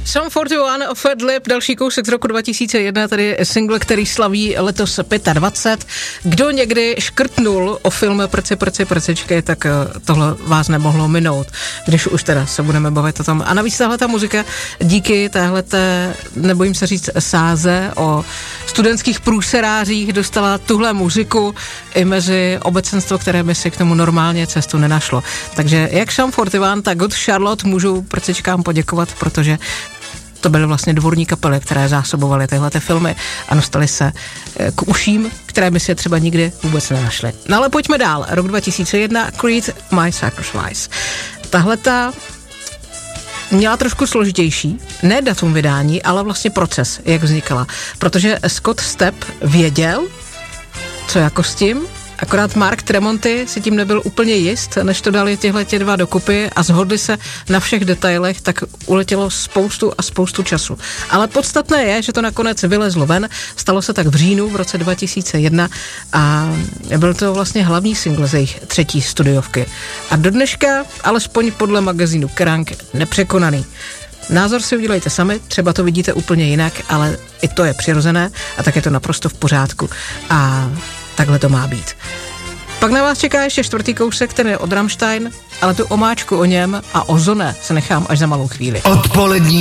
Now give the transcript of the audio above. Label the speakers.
Speaker 1: Sum 41 of Fat Lip, další kousek z roku 2001, tedy single, který slaví letos 25. Kdo někdy škrtnul o film Prcičky, tak tohle vás nemohlo minout, když už teda se budeme bavit o tom. A navíc tahle ta muzika díky téhleté, nebojím se říct, sáze o studentských průserářích dostala tuhle muziku i mezi obecenstvo, které by si k tomu normálně cestu nenašlo. Takže jak Sum 41, tak Good Charlotte můžu Prcičkám poděkovat, protože to byly vlastně dvorní kapely, které zásobovaly tyhle filmy a dostali se k uším, které by si je třeba nikdy vůbec nenašly. No ale pojďme dál. Rok 2001, Creed, My Sacrifice. Tahleta měla trošku složitější, ne datum vydání, ale vlastně proces, jak vznikala. Protože Scott Stapp věděl, co jako s tím, akorát Mark Tremonti si tím nebyl úplně jist, než to dali těhle dva dokupy a shodli se na všech detailech, tak uletělo spoustu času. Ale podstatné je, že to nakonec vylezlo ven, stalo se tak v říjnu v roce 2001 a byl to vlastně hlavní single z jejich třetí studiovky. A do dneška, alespoň podle magazínu Kerrang, nepřekonaný. Názor si udělejte sami, třeba to vidíte úplně jinak, ale i to je přirozené a tak je to naprosto v pořádku. A takhle to má být. Pak na vás čeká ještě čtvrtý kousek, který je od Rammstein, ale tu omáčku o něm a o Zone se nechám až za malou chvíli.
Speaker 2: Odpolední